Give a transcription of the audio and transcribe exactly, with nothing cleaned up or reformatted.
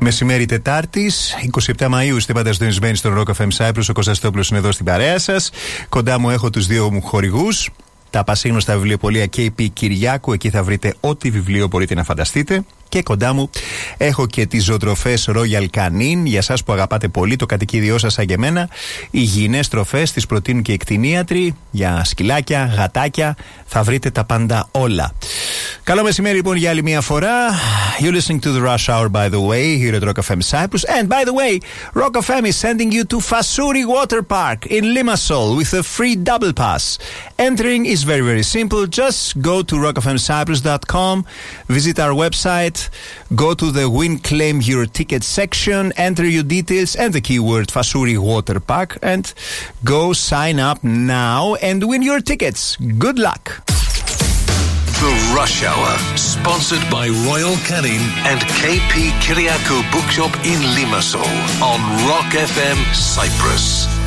Μεσημέρι Τετάρτης, είκοσι επτά Μαΐου, είστε πάντα συντονισμένοι στο Rock εφ εμ Cyprus. Ο Κώστας Τόπουλος είναι εδώ στην παρέα σας. Κοντά μου έχω τους δύο μου χορηγούς. Τα πασίγνωστα βιβλιοπωλεία κέι πι Κυριάκου. Εκεί θα βρείτε ό,τι βιβλίο μπορείτε να φανταστείτε. Και κοντά μου έχω και τις ζωοτροφές Royal Canin. Για εσάς που αγαπάτε πολύ το κατοικίδιό σας σαν και εμένα, υγιεινές τροφές τις προτείνουν και οι κτηνίατροι. Για σκυλάκια, γατάκια, θα βρείτε τα πάντα όλα. Καλό μεσημέρι λοιπόν για άλλη μια φορά. You're listening to the Rush Hour, by the way, here at Rock εφ εμ Cyprus. And by the way, Rock εφ εμ is sending you to Fassouri Water Park in Limassol with a free double pass. Entering is very, very simple. Just go to rock f m cyprus dot com, visit our website, go to the Win Claim Your Ticket section, enter your details and the keyword Fassouri Water Park, and go sign up now and win your tickets. Good luck. The Rush Hour, sponsored by Royal Canin and κέι πι Kyriakou Bookshop in Limassol on Rock εφ εμ Cyprus.